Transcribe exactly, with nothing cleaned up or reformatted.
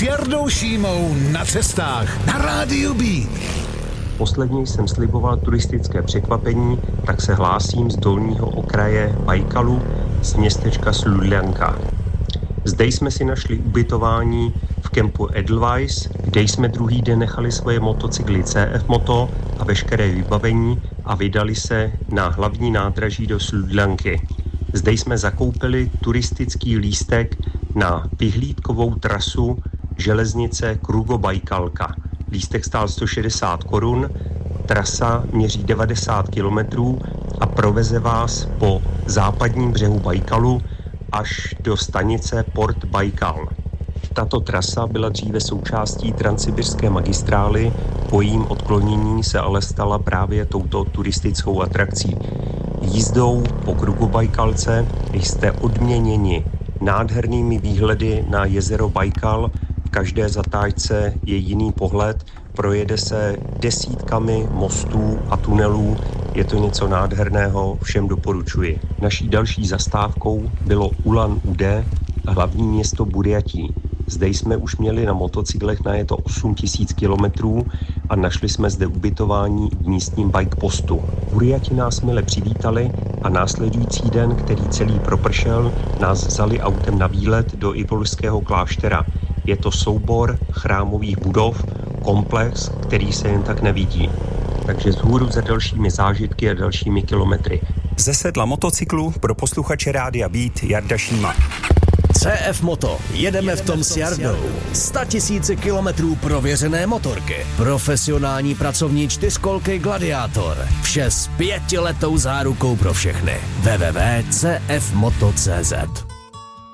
s Jardou Šímou na cestách na Rádiu Beat. Posledně jsem sliboval turistické překvapení, tak se hlásím z dolního okraje Bajkalu z městečka Sludljanka. Zde jsme si našli ubytování v kempu Edelweiss, kde jsme druhý den nechali svoje motocykly C F Moto a veškeré vybavení a vydali se na hlavní nádraží do Sludljanky. Zde jsme zakoupili turistický lístek na vyhlídkovou trasu železnice Krugo-Bajkalka. Lístek stál sto šedesát korun, trasa měří devadesát kilometrů a proveze vás po západním břehu Bajkalu až do stanice Port Bajkal. Tato trasa byla dříve součástí transsibirské magistrály, po jejím odklonění se ale stala právě touto turistickou atrakcí. Jízdou po Krugo-Bajkalce jste odměněni nádhernými výhledy na jezero Bajkal. V každé zatáčce je jiný pohled, projede se desítkami mostů a tunelů, je to něco nádherného, všem doporučuji. Naší další zastávkou bylo Ulan-Ude, hlavní město Burjatí. Zde jsme už měli na motocyklech najeto osm tisíc kilometrů a našli jsme zde ubytování v místním bike postu. Burjati nás mile přivítali a následující den, který celý propršel, nás vzali autem na výlet do Ivolského kláštera. Je to soubor chrámových budov, komplex, který se jen tak nevidí. Takže vzhůru za dalšími zážitky a dalšími kilometry. Ze sedla motocyklu pro posluchače Rádia Beat Jarda Šíma. C F Moto. Jedeme v tom s Jardou. Sta tisíce kilometrů prověřené motorky. Profesionální pracovní čtyřkolky Gladiátor. Vše s pětiletou zárukou pro všechny. w w w tečka c f moto tečka c z